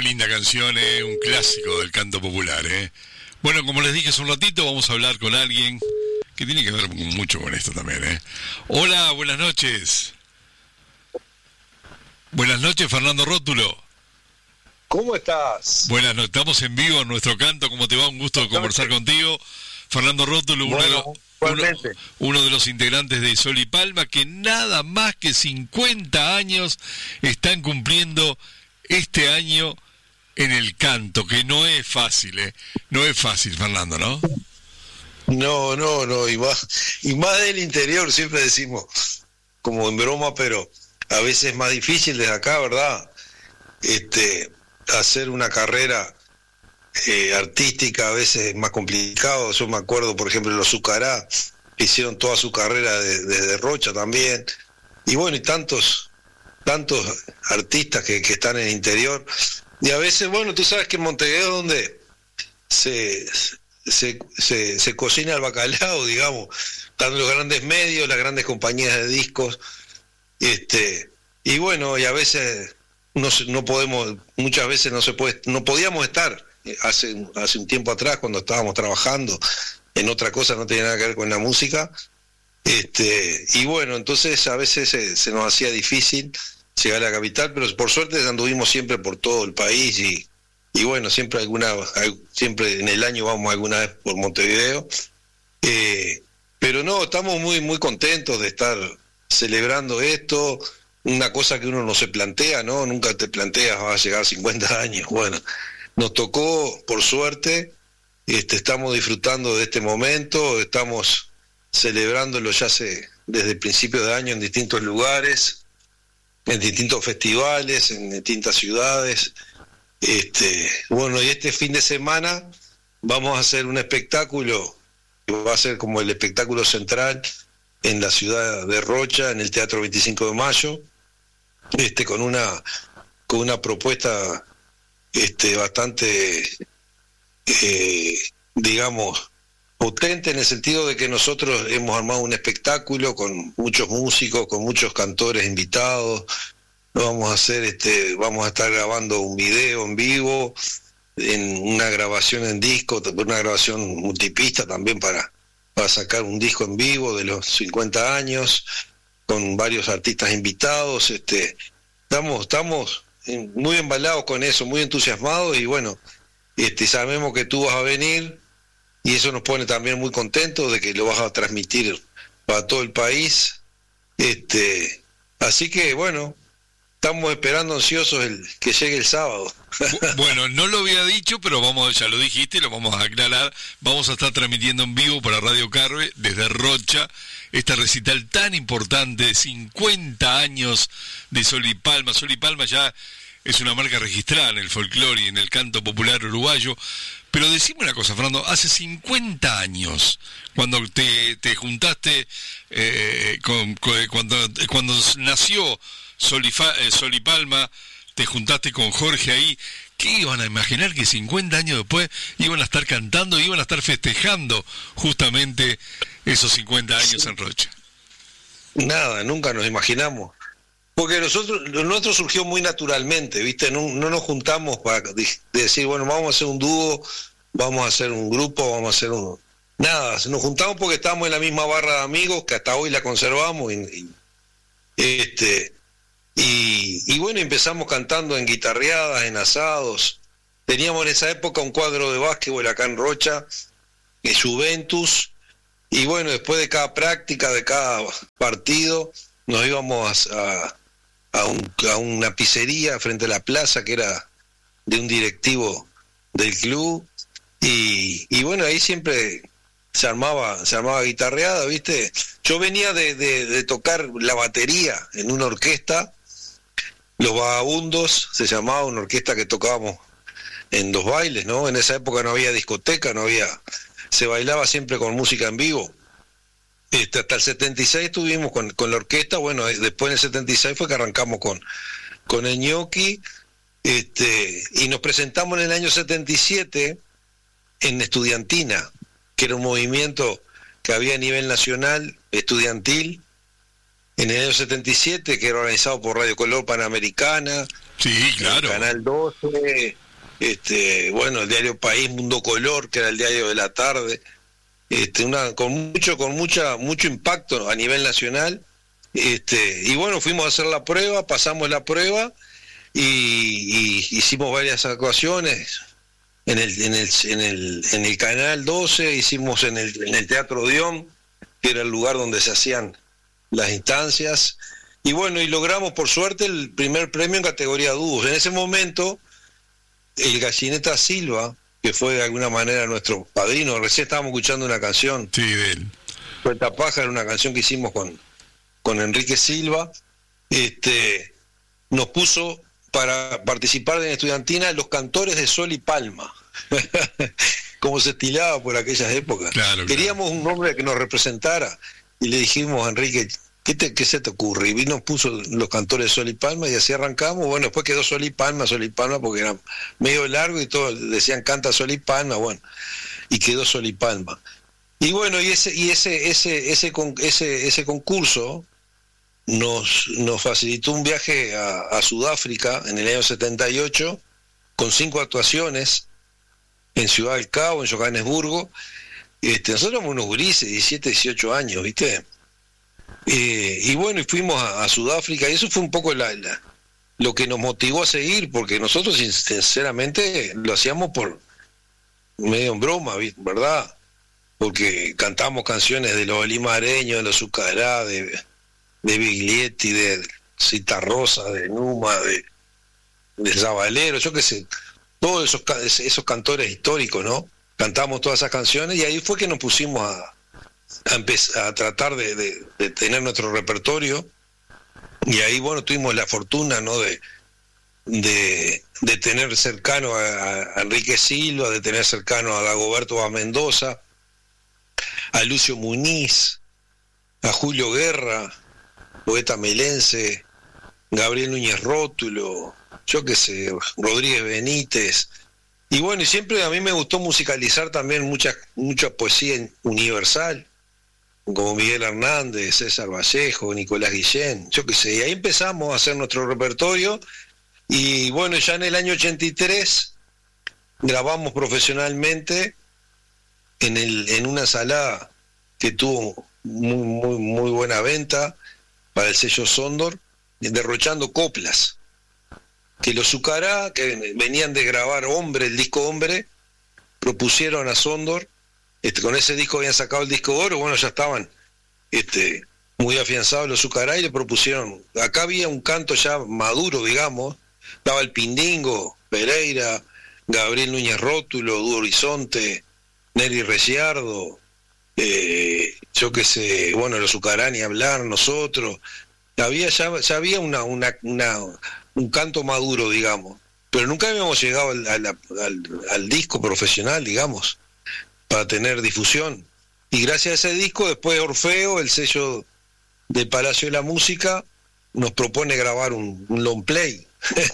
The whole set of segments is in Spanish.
linda canción, un clásico del canto popular, Bueno, como les dije hace un ratito, vamos a hablar con alguien que tiene que ver mucho con esto también, Hola, buenas noches. Buenas noches, Fernando Rótulo. ¿Cómo estás? Buenas noches, estamos en vivo en nuestro canto. ¿Cómo te va? Un gusto conversar contigo. Fernando Rótulo, uno de los integrantes de Sol y Palma, que nada más que 50 años están cumpliendo este año en el canto, que no es fácil, No es fácil, Fernando, ¿no? No, y más del interior, siempre decimos, como en broma, pero a veces es más difícil desde acá, ¿verdad? Hacer una carrera artística a veces es más complicado. Yo me acuerdo, por ejemplo, los Zucará, que hicieron toda su carrera desde Rocha también, y bueno, y tantos artistas que están en el interior, y a veces, bueno, tú sabes que en Montevideo donde se cocina el bacalao, digamos, están los grandes medios, las grandes compañías de discos, y bueno, y a veces no podemos, muchas veces no podíamos estar hace un tiempo atrás cuando estábamos trabajando en otra cosa, no tenía nada que ver con la música, y bueno, entonces a veces se nos hacía difícil llegar a la capital, pero por suerte anduvimos siempre por todo el país y bueno, siempre en el año vamos alguna vez por Montevideo, pero no, estamos muy muy contentos de estar celebrando esto, una cosa que uno no se plantea, ¿no? Nunca te planteas, vas a llegar a 50 años, bueno, nos tocó por suerte, estamos disfrutando de este momento, estamos celebrándolo desde el principio de año en distintos lugares, en distintos festivales, en distintas ciudades. Bueno, y este fin de semana vamos a hacer un espectáculo que va a ser como el espectáculo central en la ciudad de Rocha, en el Teatro 25 de Mayo, con una propuesta bastante digamos potente, en el sentido de que nosotros hemos armado un espectáculo con muchos músicos, con muchos cantores invitados. Vamos a estar grabando un video en vivo, en una grabación en disco, una grabación multipista también para sacar un disco en vivo de los 50 años, con varios artistas invitados. Estamos muy embalados con eso, muy entusiasmados, y bueno, sabemos que tú vas a venir, y eso nos pone también muy contentos de que lo vas a transmitir para todo el país. Así que bueno, estamos esperando ansiosos que llegue el sábado. Bueno, no lo había dicho, pero ya lo dijiste, lo vamos a aclarar. Vamos a estar transmitiendo en vivo para Radio Carve desde Rocha este recital tan importante, 50 años de Sol y Palma. Sol y Palma ya es una marca registrada en el folclore y en el canto popular uruguayo. Pero decime una cosa, Fernando, hace 50 años, cuando te juntaste, cuando nació Sol y Palma, te juntaste con Jorge ahí, ¿qué iban a imaginar que 50 años después iban a estar cantando, iban a estar festejando justamente esos 50 años en Rocha? Nada, nunca nos imaginamos. Porque lo nuestro surgió muy naturalmente, ¿viste? No nos juntamos para decir, bueno, vamos a hacer un dúo, vamos a hacer un grupo, vamos a hacer un... Nada, nos juntamos porque estábamos en la misma barra de amigos, que hasta hoy la conservamos, y bueno, empezamos cantando en guitarreadas, en asados. Teníamos en esa época un cuadro de básquetbol acá en Rocha, Juventus, y bueno, después de cada práctica, de cada partido, nos íbamos a una pizzería frente a la plaza que era de un directivo del club, y bueno, ahí siempre se armaba guitarreada, ¿viste? Yo venía de tocar la batería en una orquesta, Los Vagabundos se llamaba, una orquesta que tocábamos en los bailes, ¿no? En esa época no había discoteca, se bailaba siempre con música en vivo. Hasta el 76 estuvimos con la orquesta. Bueno, después en el 76 fue que arrancamos con el Ñoqui, y nos presentamos en el año 77 en Estudiantina, que era un movimiento que había a nivel nacional estudiantil en el año 77, que era organizado por Radio Color Panamericana, Sí, claro. Canal 12, bueno, el diario País, Mundo Color, que era el diario de la tarde, mucho impacto a nivel nacional, y bueno, fuimos a hacer la prueba, pasamos la prueba y hicimos varias actuaciones en el Canal 12, hicimos en el Teatro Odeón, que era el lugar donde se hacían las instancias, y bueno, y logramos por suerte el primer premio en categoría dúos. En ese momento, el Gallineta Silva, que fue de alguna manera nuestro padrino, recién estábamos escuchando una canción, sí, de él. Suelta Pájaro, una canción que hicimos con Enrique Silva, nos puso para participar en Estudiantina los cantores de Sol y Palma, como se estilaba por aquellas épocas. Claro, queríamos un nombre que nos representara, y le dijimos a Enrique, ¿qué se te ocurre? Y nos puso los cantores de Sol y Palma, y así arrancamos. Bueno, después quedó Sol y Palma, porque era medio largo y todos decían canta Sol y Palma, bueno, y quedó Sol y Palma. Y bueno, ese concurso nos facilitó un viaje a Sudáfrica en el año 78, con 5 actuaciones en Ciudad del Cabo, en Johannesburgo. Nosotros éramos unos gurises, 17, 18 años, ¿viste? Y bueno, y fuimos a Sudáfrica, y eso fue un poco lo que nos motivó a seguir, porque nosotros sinceramente lo hacíamos por medio en broma, ¿verdad? Porque cantamos canciones de los olimareños, de los Zucará, de Biglietti, de Cita Rosa, de Numa, de Zabalero, yo qué sé, todos esos cantores históricos, ¿no? Cantamos todas esas canciones, y ahí fue que nos pusimos a tratar de tener nuestro repertorio, y ahí, bueno, tuvimos la fortuna, ¿no?, de tener cercano a Enrique Silva, de tener cercano a Dagoberto Mendoza, a Lucio Muniz, a Julio Guerra, poeta melense, Gabriel Núñez Rótulo, yo qué sé, Rodríguez Benítez. Y bueno, y siempre a mí me gustó musicalizar también mucha poesía universal, como Miguel Hernández, César Vallejo, Nicolás Guillén, yo qué sé. Y ahí empezamos a hacer nuestro repertorio, y bueno, ya en el año 83 grabamos profesionalmente en una sala que tuvo muy buena venta para el sello Sondor, derrochando coplas, que los Zucará, que venían de grabar el disco Hombre, propusieron a Sondor, con ese disco habían sacado el disco de oro, bueno, ya estaban muy afianzados los Zucará, y le propusieron, acá había un canto ya maduro, digamos, estaba el Pindingo, Pereira, Gabriel Núñez Rótulo, Dudo Horizonte, Neri Reciardo, yo qué sé, bueno, los Zucará ni hablar, nosotros, ya había un canto maduro, digamos, pero nunca habíamos llegado al disco profesional, digamos, para tener difusión. Y gracias a ese disco, después Orfeo, el sello del Palacio de la Música, nos propone grabar un long play.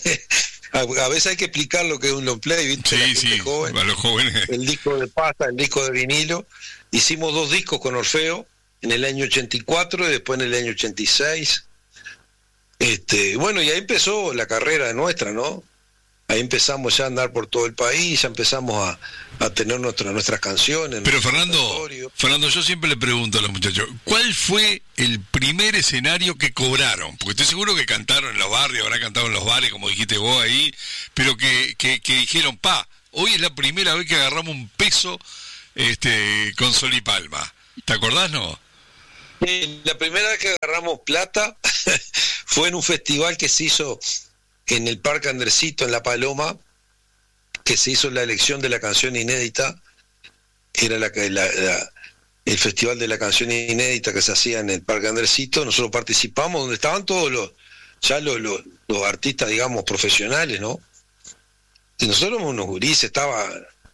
A veces hay que explicar lo que es un long play, ¿viste? Sí, joven, para los jóvenes. El disco de pasta, el disco de vinilo. Hicimos 2 discos con Orfeo, en el año 84 y después en el año 86. Bueno, y ahí empezó la carrera nuestra, ¿no? Ahí empezamos ya a andar por todo el país, ya empezamos a tener nuestras canciones. Pero Fernando, yo siempre le pregunto a los muchachos, ¿cuál fue el primer escenario que cobraron? Porque estoy seguro que cantaron en los barrios, habrán cantado en los bares, como dijiste vos ahí, pero que dijeron, hoy es la primera vez que agarramos un peso con Sol y Palma. ¿Te acordás, no? La primera vez que agarramos plata fue en un festival que se hizo en el Parque Andresito, en La Paloma, que se hizo la elección de la canción inédita. Era el festival de la canción inédita que se hacía en el Parque Andresito. Nosotros participamos, donde estaban todos los artistas, digamos, profesionales, ¿no? Y nosotros éramos unos gurises, estaba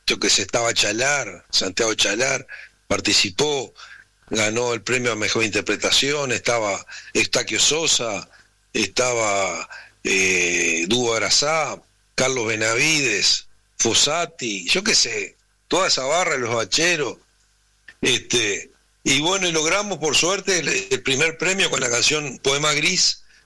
Chalar, Santiago Chalar, participó, ganó el premio a Mejor Interpretación, estaba Estaquio Sosa, estaba Dúo Arazá, Carlos Benavides, Fossati, yo qué sé, toda esa barra, los bacheros, y bueno, y logramos por suerte el primer premio con la canción Poema Gris,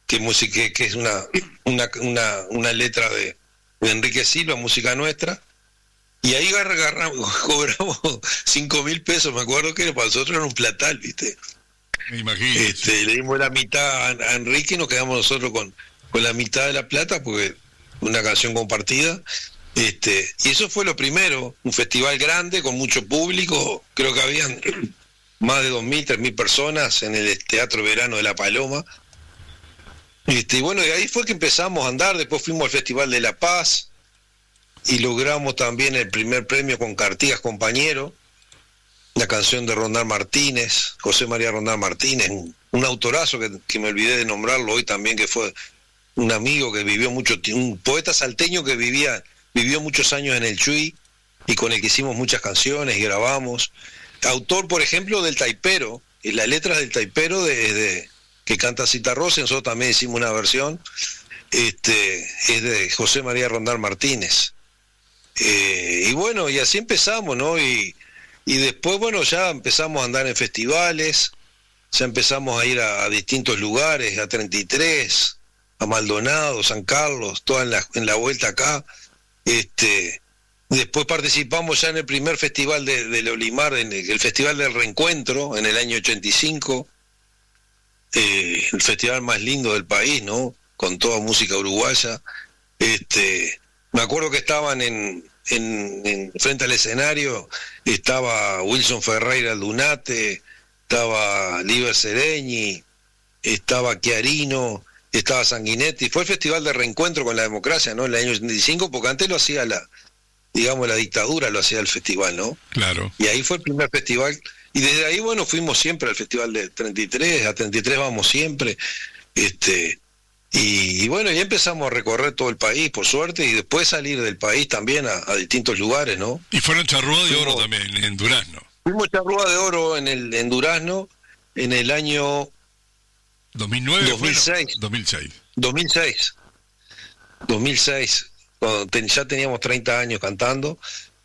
que es una letra de Enrique Silva, música nuestra. Y ahí cobramos 5.000 pesos, me acuerdo que para nosotros era un platal, ¿viste? Me imagino. Le dimos la mitad a Enrique y nos quedamos nosotros con la mitad de la plata, porque una canción compartida. Y eso fue lo primero, un festival grande con mucho público, creo que habían más de 2.000, 3.000 personas en el Teatro Verano de La Paloma. Y bueno, de ahí fue que empezamos a andar, después fuimos al Festival de La Paz, y logramos también el primer premio con Cartigas Compañero, la canción de Rondán Martínez, José María Rondán Martínez, un autorazo que me olvidé de nombrarlo hoy también, que fue un amigo que vivió un poeta salteño que vivió muchos años en el Chuy, y con el que hicimos muchas canciones y grabamos. Autor, por ejemplo, del Taipero, y las letras del Taipero que canta Citarrosa, nosotros también hicimos una versión, es de José María Rondán Martínez. Y bueno, y así empezamos, ¿no? Y después, bueno, ya empezamos a andar en festivales, ya empezamos a ir a distintos lugares, a 33, a Maldonado, San Carlos, toda en la vuelta acá. Después participamos ya en el primer festival del Olimar, en el Festival del Reencuentro, en el año 85, el festival más lindo del país, ¿no? Con toda música uruguaya. Me acuerdo que estaban en frente al escenario, estaba Wilson Ferreira Aldunate, estaba Liber Sereñi, estaba Chiarino, estaba Sanguinetti. Fue el Festival de Reencuentro con la Democracia, ¿no? En el año 85, porque antes lo hacía la dictadura, lo hacía el festival, ¿no? Claro. Y ahí fue el primer festival, y desde ahí, bueno, fuimos siempre al Festival de 33, a 33 vamos siempre, y bueno, ya empezamos a recorrer todo el país, por suerte, y después salir del país también a distintos lugares, ¿no? Y fueron Charrúa de Oro también, en Durazno. Fuimos Charrúa de Oro en Durazno, en el año 2009, 2006. Bueno, 2006, cuando ya teníamos 30 años cantando,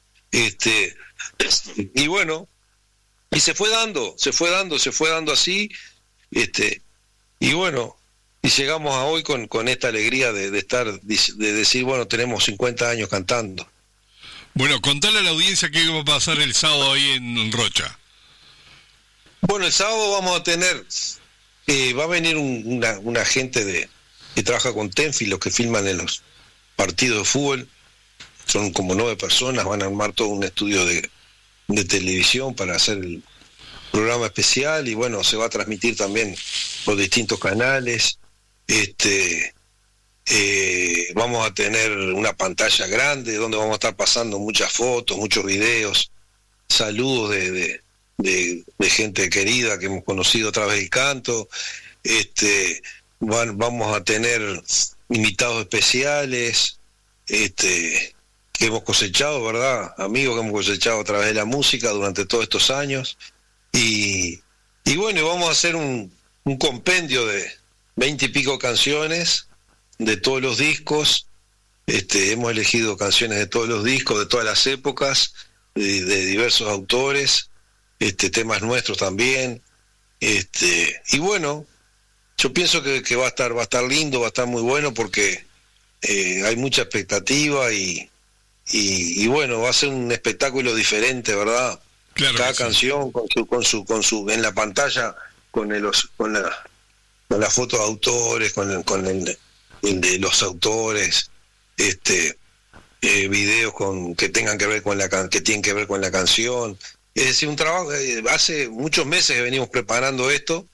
y bueno, y se fue dando así, y bueno, y llegamos a hoy con esta alegría de decir, bueno, tenemos 50 años cantando. Bueno, contale a la audiencia qué va a pasar el sábado ahí en Rocha. Bueno, el sábado vamos a tener, va a venir una gente que trabaja con Tenfi, los que filman en los partidos de fútbol, son como 9 personas, van a armar todo un estudio de televisión para hacer el programa especial, y bueno, se va a transmitir también por distintos canales. Vamos a tener una pantalla grande donde vamos a estar pasando muchas fotos, muchos videos, saludos de gente querida que hemos conocido a través del canto. Vamos a tener invitados especiales que hemos cosechado, ¿verdad? Amigos que hemos cosechado a través de la música durante todos estos años. Y bueno, vamos a hacer un compendio de 20 y pico canciones de todos los discos. Hemos elegido canciones de todos los discos, de todas las épocas, de diversos autores, temas nuestros también. Y bueno, yo pienso que va a estar lindo, va a estar muy bueno, porque hay mucha expectativa, y bueno, va a ser un espectáculo diferente, ¿verdad? Claro. Cada canción con su en la pantalla, con la foto de autores, con el de los autores, videos que tengan que ver que tienen que ver con la canción. Es decir, un trabajo, hace muchos meses que venimos preparando esto,